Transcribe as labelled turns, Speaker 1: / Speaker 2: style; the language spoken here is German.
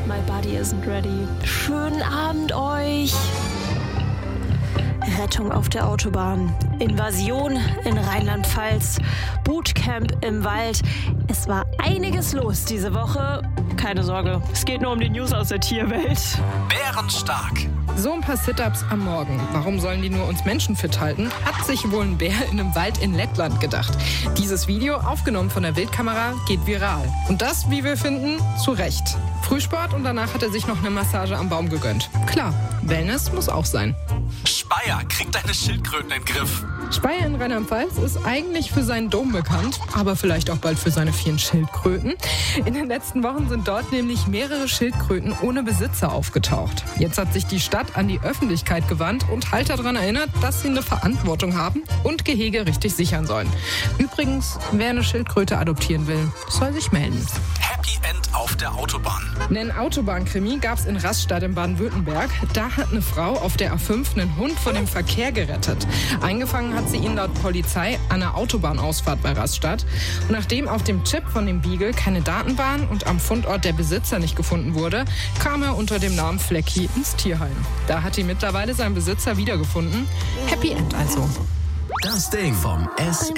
Speaker 1: My body isn't ready. Schönen Abend euch. Rettung auf der Autobahn, Invasion in Rheinland-Pfalz, Bootcamp im Wald. Es war einiges los diese Woche. Keine Sorge, es geht nur um die News aus der Tierwelt.
Speaker 2: Bärenstark.
Speaker 3: So ein paar Sit-Ups am Morgen. Warum sollen die nur uns Menschen fit halten? Hat sich wohl ein Bär in einem Wald in Lettland gedacht. Dieses Video, aufgenommen von der Wildkamera, geht viral. Und das, wie wir finden, zu Recht. Frühsport und danach hat er sich noch eine Massage am Baum gegönnt. Klar, Wellness muss auch sein.
Speaker 2: Speyer kriegt deine Schildkröten in den Griff.
Speaker 3: Speyer in Rheinland-Pfalz ist eigentlich für seinen Dom bekannt, aber vielleicht auch bald für seine vielen Schildkröten. In den letzten Wochen sind dort nämlich mehrere Schildkröten ohne Besitzer aufgetaucht. Jetzt hat sich die Stadt an die Öffentlichkeit gewandt und Halter daran erinnert, dass sie eine Verantwortung haben und Gehege richtig sichern sollen. Übrigens, wer eine Schildkröte adoptieren will, soll sich melden.
Speaker 2: Happy End auf der Autobahn.
Speaker 3: Einen Autobahnkrimi gab es in Rastatt in Baden-Württemberg. Da hat eine Frau auf der A5 einen Hund vor dem Verkehr gerettet. Eingefangen hat sie ihn laut Polizei an einer Autobahnausfahrt bei Rastatt. Und nachdem auf dem Chip von dem Beagle keine Daten waren und am Fundort der Besitzer nicht gefunden wurde, kam er unter dem Namen Flecki ins Tierheim. Da hat ihn mittlerweile sein Besitzer wiedergefunden. Happy End also.
Speaker 2: Das Ding vom